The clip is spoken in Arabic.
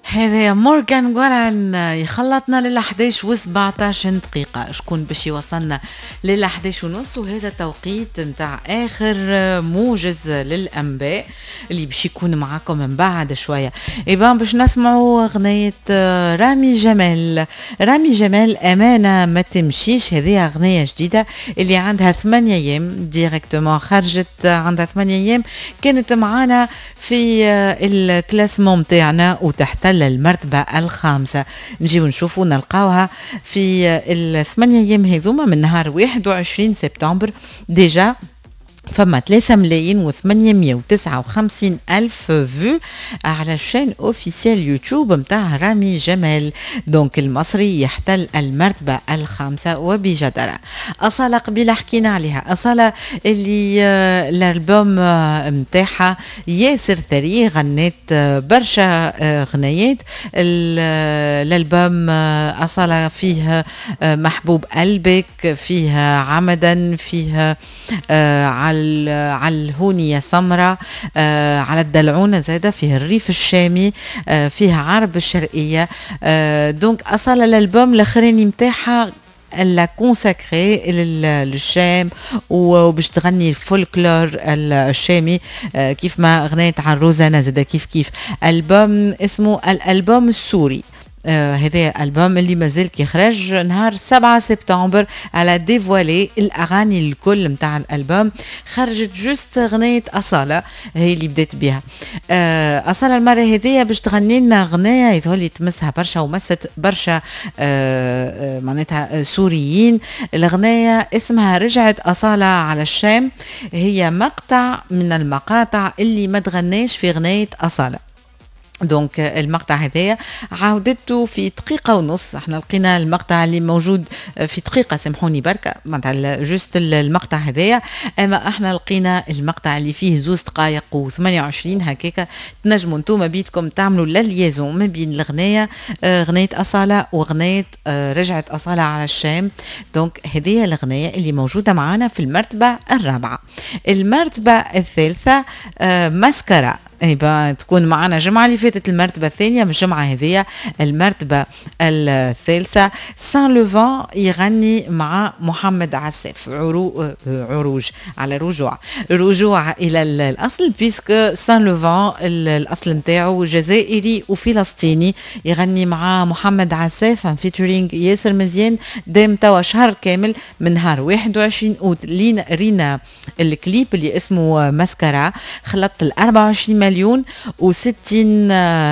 هذا مورغان جولان يخلطنا لل 11 و 17 دقيقة. شكون باش يوصلنا لل 11 ونص، وهذا توقيت نتاع آخر موجز للأنباء اللي باش يكون معاكم من بعد شوية. إيبان باش نسمعوا أغنية رامي جمال. رامي جمال أمانة ما تمشيش، هذه أغنية جديدة اللي عندها 8 أيام ديريكتومون، خرجت عندها 8 أيام، كانت معانا في الكلاسمون متاعنا وتحتل المرتبة الخامسة. نجيو نشوفوا نلقاوها في الثمانية أيام هذوما من نهار 21 سبتمبر ديجا فما 3,859,000 فيو على الشين اوفيسيال يوتيوب متاع رامي جمال. دونك المصري يحتل المرتبة الخامسة وبجدارة. أصالة قبيلة حكينا عليها، أصالة اللي الألبوم متاعها ياسر ثري، غنت برشا غنيات. الألبوم أصالة فيه محبوب قلبك، فيه عمدا، فيه على الهونية سمرة، على الدلعونة زادة، فيه الريف الشامي، فيها عرب الشرقية. دونك أصلا الألبوم الأخراني متاعها لا كونساكري للشام وباش تغني الفولكلور الشامي، كيف ما غنيت عن روزانا زادة كيف ألبوم اسمه الألبوم السوري. هذا ألبوم اللي مازال كيخرج نهار 7 سبتمبر على ديفوالي الأغاني الكل متاع الألبوم. خرجت جوست غنية أصالة هي اللي بدأت بها. أصالة المرة هذية باش تغني لنا غنية يظهر تمسها برشا ومست برشا معناتها سوريين. الغنية اسمها رجعت أصالة على الشام، هي مقطع من المقاطع اللي ما تغنيش في غنية أصالة. دونك المقطع هذايا عاودته في دقيقة ونص، احنا لقينا المقطع اللي موجود في دقيقة، سامحوني بركة معناتها جوست المقطع هذايا، اما احنا لقينا المقطع اللي فيه 2 دقائق و28 هكاكا. تنجموا انتوما بيدكم تعملوا لليزون ما بين الغنية غنية أصالة وغنية رجعت أصالة على الشام. دونك هذه الغنية اللي موجودة معانا في المرتبة الرابعة. المرتبة الثالثة ماسكارا، تكون معنا الجمعة اللي فاتت المرتبة الثانية، من الجمعة هذه المرتبة الثالثة. سان لوفان يغني مع محمد عساف، عروج على رجوع إلى الأصل، بيسك سان لوفان الأصل متاعه جزائري وفلسطيني. يغني مع محمد عساف عن فيتورينج ياسر مزيان، دام توا شهر كامل من نهار 21 أوت. رينا الكليب اللي اسمه ماسكارا خلطت 24 مليون و60